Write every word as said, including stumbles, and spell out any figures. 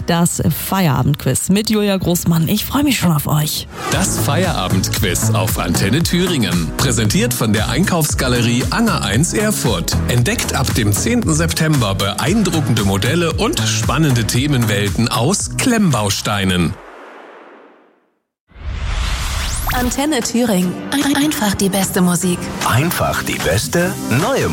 das Feierabendquiz mit Julia Großmann. Ich freue mich schon auf euch. Das Feierabendquiz auf Antenne Thüringen. Präsentiert von der Einkaufsgalerie Anger eins Erfurt. Entdeckt ab dem zehnten September beeindruckende Modelle und spannende Themenwelten aus Klemmbausteinen. Antenne Thüringen. Einfach die beste Musik. Einfach die beste neue